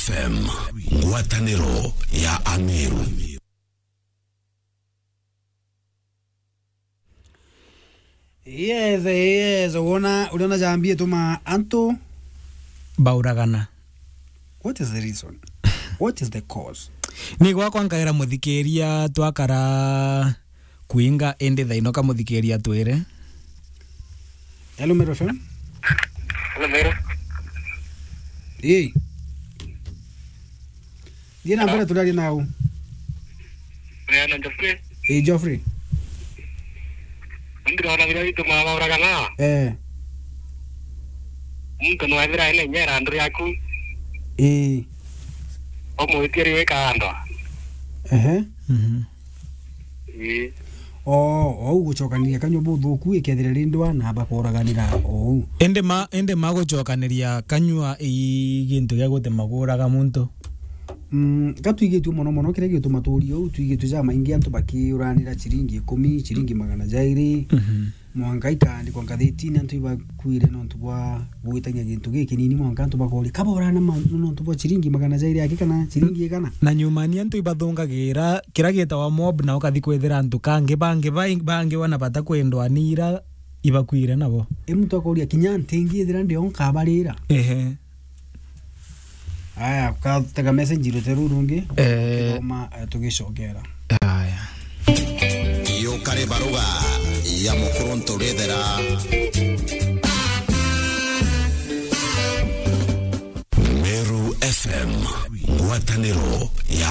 FM, ngwatanĩro ya Ameru. Yes, unaona jambie tuma anto bauragana. What is the reason? What is the cause? Ni gwa kwangaira muthikeria twakara kuinga ende thainoka muthikeria twire. Hello Mero FM. Hello Mero. Hey. Dina mbele tulali nao. Brian Geoffrey. Hey Geoffrey. Ndira na vile vitu mauragana. Mtu no avira ene nyera ndri yaku. Omo itiri weka ando. Gucokania kanyobo thuku ikethire rindwa na bakoraganira ende magucokaniria kanyua gintu gya gutemaguraga muntu gatwigitu mono kire gitu maturi au twigitu ja maingi antu bakiuranira chiringi 10 chiringi 200 mwangaika ndi kwa ngatheti antu bakwire no ntubwa gwitanya gintu giki nini mwanka antu bakori kaborana no ntubwa chiringi 200 yake kana chiringi kana na nyumani antu ibathungagira kira gitawa mob na ukathi kwethira antu kange bange wana bata kwendwanira ibakwire nabo muntu akoria kinya ntingi thira ndi onka barira aya ukatega message roteru rungi koma tugicogera aya yo kare baruga ya mokoronto redera Meru FM ngwatanĩro ya